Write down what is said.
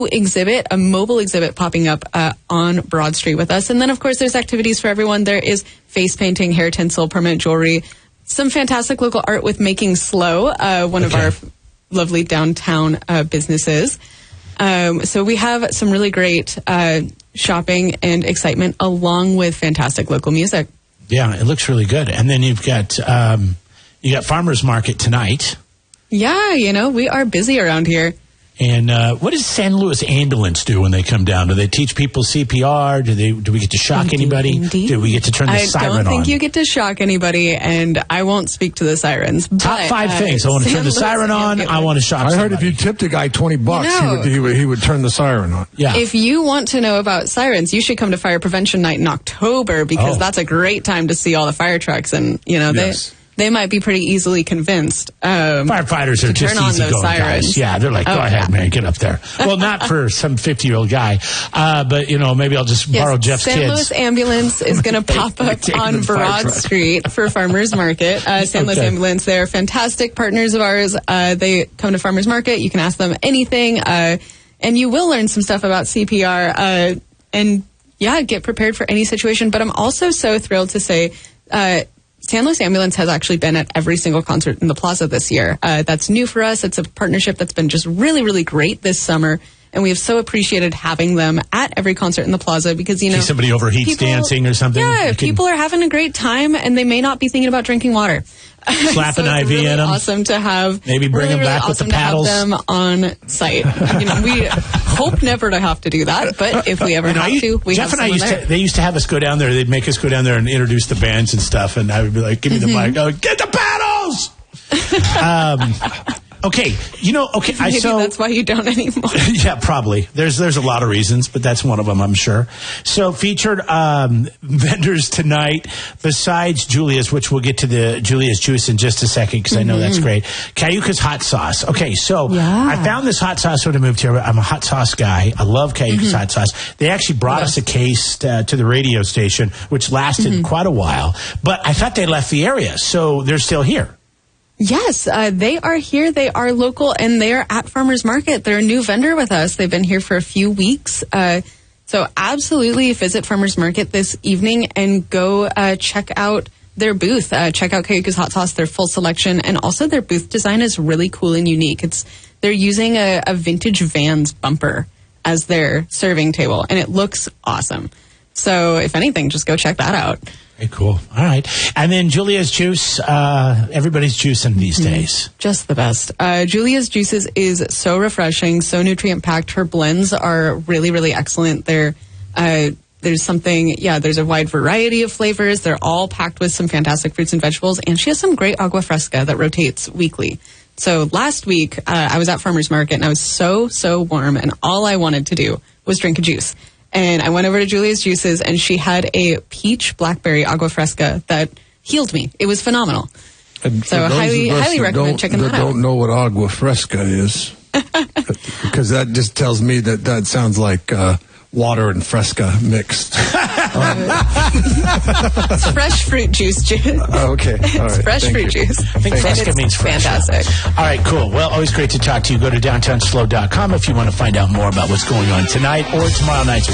exhibit, a mobile exhibit popping up on Broad Street with us. And then, of course, there's activities for everyone. There is face painting, hair tinsel, permanent jewelry, some fantastic local art with Making Slow, one of our lovely downtown businesses. So we have some really great shopping and excitement along with fantastic local music. Yeah, it looks really good. And then you've got Farmers Market tonight. Yeah, we are busy around here. And what does San Luis Ambulance do when they come down? Do they teach people CPR? Do we get to shock anybody? Indeed. Do we get to turn the siren on? I don't think you get to shock anybody, and I won't speak to the sirens. Top 5 things. I want to turn the siren on. I want to shock somebody. I heard if you tipped a guy $20, he would turn the siren on. Yeah. If you want to know about sirens, you should come to Fire Prevention Night in October, because that's a great time to see all the fire trucks, and they might be pretty easily convinced. Firefighters are just easygoing guys. Yeah, they're like, go ahead, man, get up there. Well, not for some 50-year-old guy, but maybe I'll just borrow Jeff's kids. San Luis Ambulance is going to pop up on Broad Street for Farmers Market. San Luis Ambulance, they're fantastic partners of ours. They come to Farmers Market. You can ask them anything, and you will learn some stuff about CPR. And get prepared for any situation. But I'm also so thrilled to say, San Luis Ambulance has actually been at every single concert in the Plaza this year. That's new for us. It's a partnership that's been just really, really great this summer. And we have so appreciated having them at every concert in the Plaza because, see somebody overheats dancing or something. Yeah, people are having a great time and they may not be thinking about drinking water. Slap an IV in them. Awesome to have. Maybe bring them back with the paddles. To have them on site. We hope never to have to do that, but if we ever have to, we Jeff have and I used to have us go down there. They'd make us go down there and introduce the bands and stuff, and I would be like, "Give me the mic." I would, get the paddles. Okay, Maybe that's why you don't anymore. Yeah, probably. There's a lot of reasons, but that's one of them, I'm sure. So featured vendors tonight, besides Julia's, which we'll get to the Julia's Juice in just a second, because I know that's great. Cayuca's Hot Sauce. Okay, so I found this hot sauce when I moved here. I'm a hot sauce guy. I love Cayuca's Hot Sauce. They actually brought us a case to the radio station, which lasted quite a while, but I thought they left the area, so they're still here. Yes, they are here. They are local, and they are at Farmers Market. They're a new vendor with us. They've been here for a few weeks. So absolutely visit Farmers Market this evening and go check out their booth. Check out Cayuca's Hot Sauce, their full selection, and also their booth design is really cool and unique. They're using a vintage Vans bumper as their serving table, and it looks awesome. So if anything, just go check that out. Very cool. All right. And then Julia's Juice. Everybody's juicing these days. Just the best. Julia's Juices is so refreshing, so nutrient-packed. Her blends are really, really excellent. There's a wide variety of flavors. They're all packed with some fantastic fruits and vegetables. And she has some great agua fresca that rotates weekly. So last week, I was at Farmers Market, and I was so, so warm, and all I wanted to do was drink a juice. And I went over to Julia's Juices, and she had a peach blackberry agua fresca that healed me. It was phenomenal. And so highly recommend checking that out. I don't know what agua fresca is, because that just tells me that sounds like water and fresca mixed. It's fresh fruit juice, June. Okay. All right. It's fresh fruit juice. I think fresca means fresh. Fantastic. All right, cool. Well, always great to talk to you. Go to downtownslow.com if you want to find out more about what's going on tonight or tomorrow night.